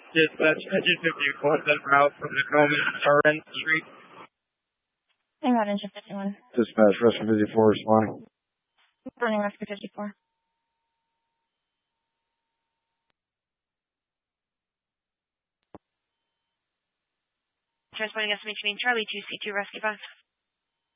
Dispatch, engine 54, sent route from Macomb to Torrance Street. Hang on, engine 51. Dispatch, rescue 54, responding. Burning rescue 54. Transporting estimate Charlie 2C2 rescue 5.